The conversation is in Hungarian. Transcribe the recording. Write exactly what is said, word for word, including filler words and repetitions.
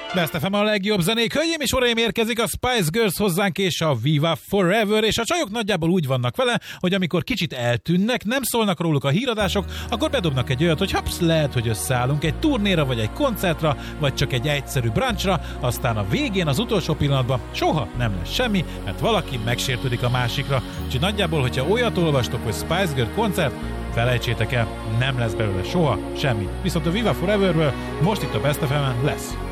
Best ef em a legjobb zenék. Hölgyeim és uraim, érkezik a Spice Girls hozzánk és a Viva Forever, és a csajok nagyjából úgy vannak vele, hogy amikor kicsit eltűnnek, nem szólnak róluk a híradások, akkor bedobnak egy olyat, hogy haps, lehet, hogy összeállunk egy turnéra, vagy egy koncertra, vagy csak egy egyszerű brunchra, aztán a végén, az utolsó pillanatban soha nem lesz semmi, mert valaki megsértődik a másikra. Úgyhogy nagyjából, hogyha olyat olvastok, hogy Spice Girl koncert, felejtsétek el, nem lesz belőle soha semmi. Viszont a Viva Foreverből most itt a Best ef emen lesz.